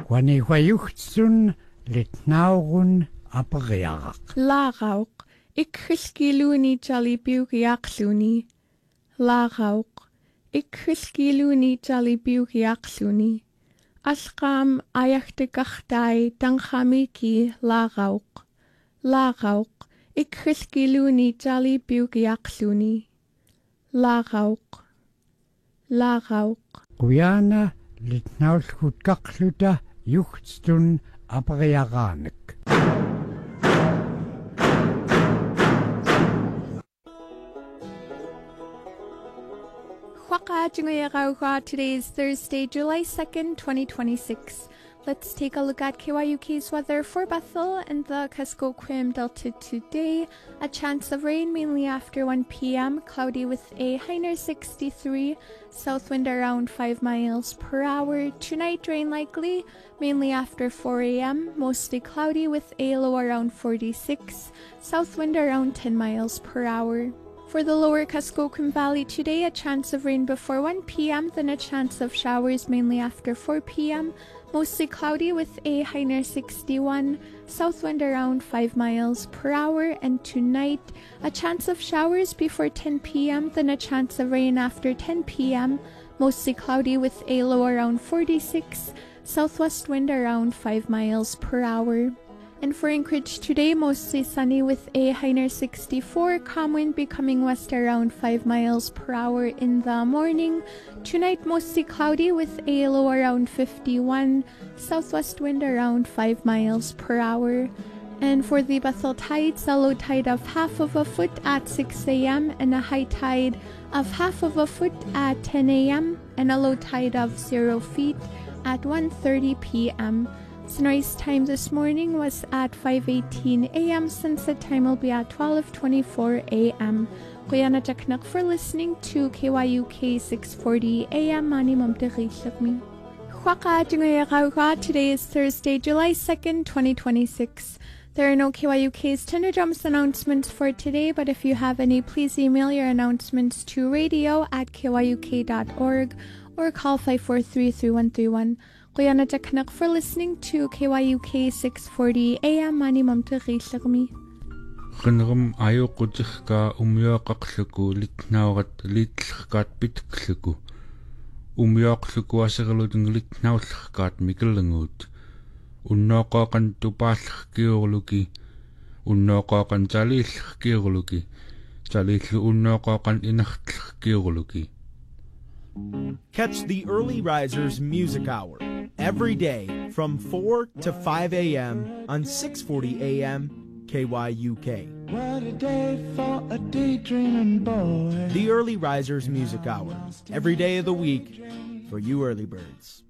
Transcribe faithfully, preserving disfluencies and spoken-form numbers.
Quanihuayuhtsun litnaurun aperiaraq. Laarauq ikkhilkiluuni talipiukiaqluni. Laarauq ikkhilkiluuni talipiukiaqluni. Alqaam ayaqtiqartai tanqamiki laarauq. Laarauq ikkhilkiluuni talipiukiaqluni. Laarauq. Laarauq. Quyana litnaulkutkaqluta yuhtstun aperiaraanek. Today is Thursday, July second, twenty twenty-six. Let's take a look at K Y U K's weather for Bethel and the Kuskokwim Delta today. A chance of rain mainly after one p m, cloudy with a high near sixty-three, south wind around five miles per hour. Tonight, rain likely mainly after four a m, mostly cloudy with a low around forty-six, south wind around ten miles per hour. For the lower Kuskokwim Valley today, a chance of rain before one p m, then a chance of showers mainly after four p m, mostly cloudy with a high near sixty-one, south wind around five miles per hour. And tonight, a chance of showers before ten p m, then a chance of rain after ten p m, mostly cloudy with a low around forty-six, southwest wind around five miles per hour. And for Anchorage today, mostly sunny with a high near sixty-four, calm wind becoming west around five miles per hour in the morning. Tonight, mostly cloudy with a low around fifty-one, southwest wind around five miles per hour. And for the Bethel tides, a low tide of half of a foot at six a m and a high tide of half of a foot at ten a m and a low tide of zero feet at one thirty p m Sunrise time this morning was at five eighteen a m Sunset time will be at twelve twenty-four a m Kuyana Jaknak for listening to K Y U K six forty a m Mani Mamterishakmi. Today is Thursday, July second, twenty twenty-six. There are no K Y U K's Tender Drums announcements for today, but if you have any, please email your announcements to radio at k y u k dot org or call five four three, three one three one. Kuyana Jaknak for listening to K Y U K six forty a m Mani Mamterishakmi. Qinrum ayuqutiqqa umyuaqaqluku litnaurat liitllerkaat pitikluku umyuaqluku aserlutung litnaullerkaat mikellanguut unnooqoqan tupaallerkiurluki unnooqoqan taliillerkiurluki taliillu unnooqoqan inartlerkiurluki. Catch the Early Risers Music Hour every day from four to five a m on six forty a m K Y U K. What a day for a daydreaming boy. The Early Risers Music Hour every day of the week for you early birds.